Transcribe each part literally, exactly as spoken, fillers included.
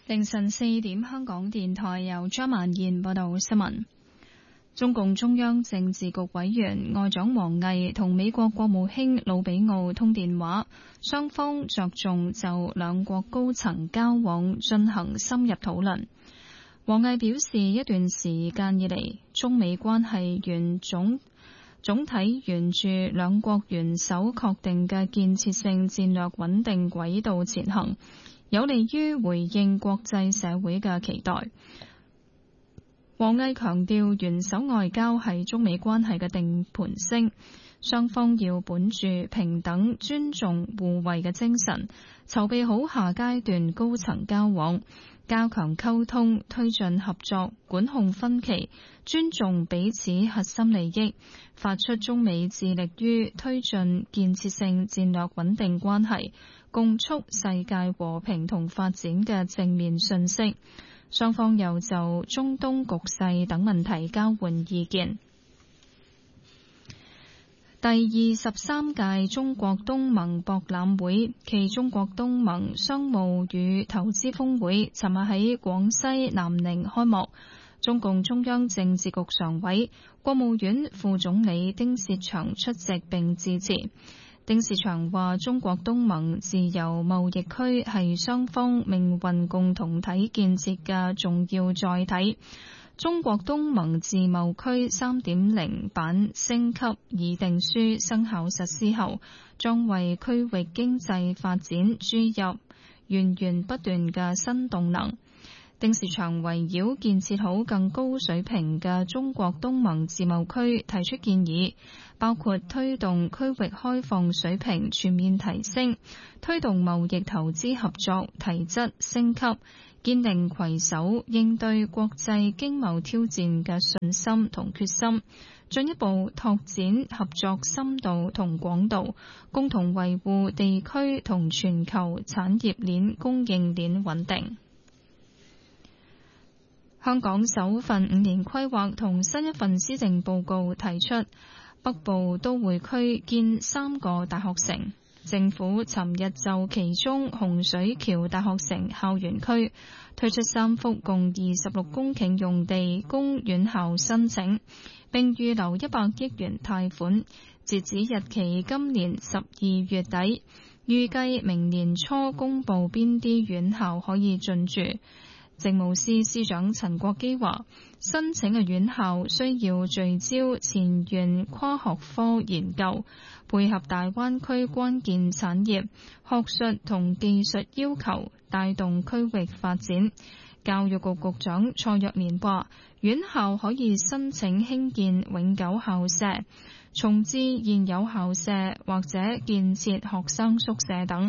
凌晨四點，香港電台由張曼燕報道新聞。中共中央政治局委員外長王毅同美國國務卿魯比奧通電話，雙方着重就兩國高層交往進行深入討論。王毅表示，一段時間以嚟，中美關係沿總總體沿住兩國元首確定嘅建設性戰略穩定軌道前行，有利於回應國際社會嘅期待。王毅強調，元首外交係中美關係嘅定盤星，雙方要本住平等、尊重、互惠嘅精神，籌備好下階段高層交往，加強溝通，推進合作，管控分歧，尊重彼此核心利益，發出中美致力於推進建設性戰略穩定關係，共促世界和平同發展嘅正面訊息。雙方又就中東局勢等問題交換意見。第二十三屆中國東盟博覽會暨中國東盟商務與投資峰會尋日喺廣西南寧開幕。中共中央政治局常委、國務院副總理丁薛祥出席並致辭。丁薛祥話：中國東盟自由貿易區係雙方命運共同體建設嘅重要載體。中國東盟自貿區 三點零 版升級議定書生效實施後，將為區域經濟發展注入源源不斷嘅新動能。丁薛祥圍繞建設好更高水平嘅中國東盟自貿區提出建議，包括推動區域開放水平全面提升，推動貿易投資合作提質升級，堅定攜手應對國際經貿挑戰嘅信心同決心，進一步拓展合作深度同廣度，共同維護地區同全球產業鏈供應鏈穩定。香港首份五年規劃同新一份施政報告提出，北部都會區建三個大學城。政府尋日就其中洪水橋大學城校園區推出三幅共二十六公頃用地供院校申請，並預留一百億元貸款，截止日期今年十二月底，預計明年初公布邊啲院校可以進駐。政務司司長陳國基話，申請嘅院校需要聚焦前沿跨學科研究，配合大灣區關鍵產業、學術同技術要求，帶動區域發展。教育局局長蔡若蓮話，院校可以申請興建永久校舍、重置現有校舍或者建設學生宿舍等。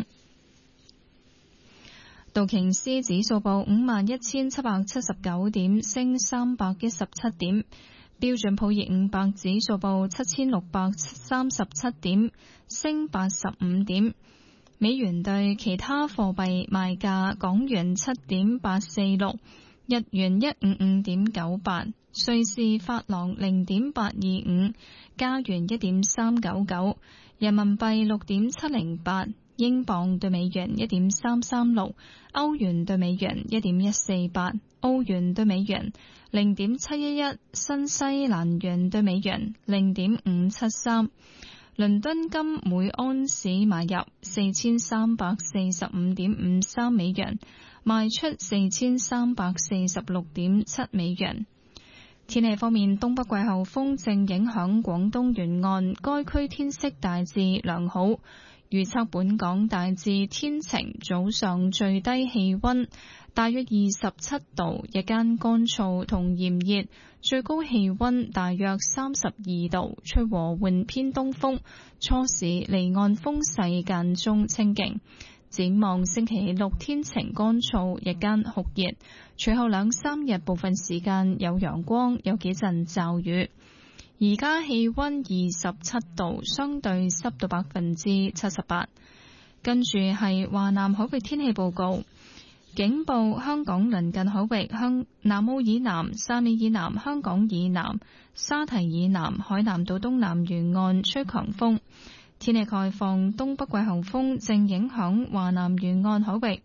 道瓊斯指數報五萬一千七百七十九點，升三百一十七點。標準普爾五百指數報七千六百三十七點，升八十五點。美元對其他貨幣賣價：港元七點八四六，日元一五五點九八，瑞士法郎零點八二五，加元一點三九九，人民幣六點七零八。英鎊對美元一點三三六，歐元對美元一點一四八，澳元對美元零點七一一，新西蘭元對美元零點五七三。倫敦金每安士買入四千三百四十五點五三美元，賣出四千三百四十六點七美元。天氣方面，東北季候風正影響廣東沿岸，該區天色大致良好。預測本港大致天晴，早上最低氣溫大約二十七度，日間乾燥同炎熱，最高氣溫大約三十二度，吹和緩偏東風，初時離岸風勢間中清勁。展望星期六天晴乾燥，日間酷熱，隨後兩三日部分時間有陽光，有幾陣驟雨。而家氣溫二十七度，相對濕度百分之七十八。跟住係華南海域天氣報告，警報香港鄰近海域向南澳以南、汕尾以南、香港以南、沙堤以南、海南島東南沿岸吹強風。天氣概況，東北季候風正影響華南沿岸海域。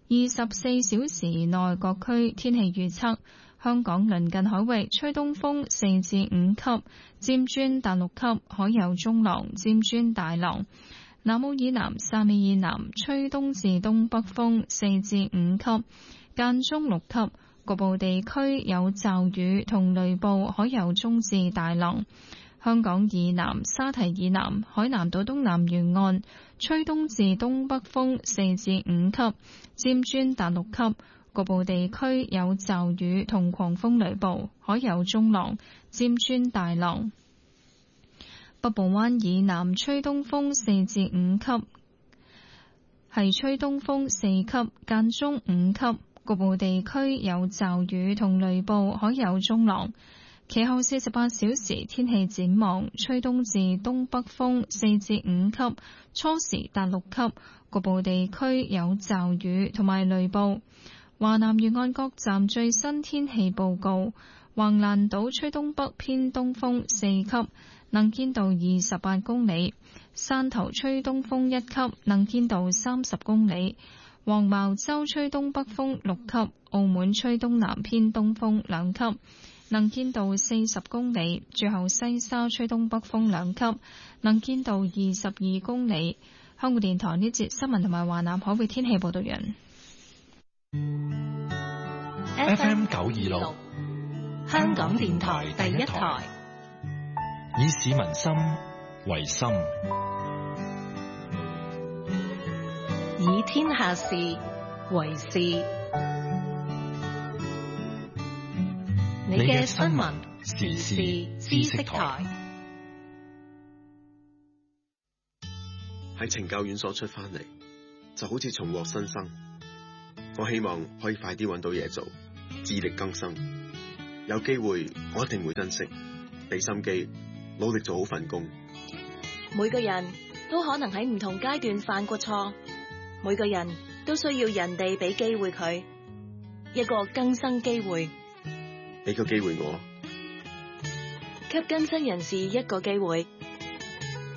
二十四小時內各區天氣預測：香港鄰近海域吹東風四至五級，尖磚達六級，海有中浪，尖磚大浪。南澳以南、汕尾以南吹東至東北風四至五級，間中六級，局部地區有驟雨同雷暴，海有中至大浪。香港以南、沙堤以南、海南島東南沿岸吹東至東北風四至五級，尖磚達六級，局部地區有驟雨同狂風雷暴，海有中浪，尖磚大浪。北部灣以南吹東風四至五級，係吹東風四級，間中五級，局部地區有驟雨同雷暴，海有中浪。其後四十八小時天氣展望：吹東至東北風四至五級，初時達六級，局部地區有驟雨同埋雷暴。華南沿岸各站最新天氣報告：橫瀾島吹東北偏東風四級，能見度二十八公里；汕頭吹東風一級，能見度三十公里；黃茅洲吹東北風六級；澳門吹東南偏東風兩級，能見度四十公里。最後西沙吹東北風兩級，能見度二十二公里。香港電台呢節新聞同埋華南海域天氣報道完。 F M 九二六，香港電台第一台，以市民心為心，以天下事為事。你嘅新聞時事知識台。 喺懲教院所出翻嚟，就好似重獲新生。我希望可以快啲揾到嘢做，自力更生。有機會我一定會珍惜，俾心機，努力做好份工。 每個人都可能喺唔同階段犯過錯，每個人都需要人哋俾機會佢，一個更生機會。 俾個機會我， 給更生人士一個機會。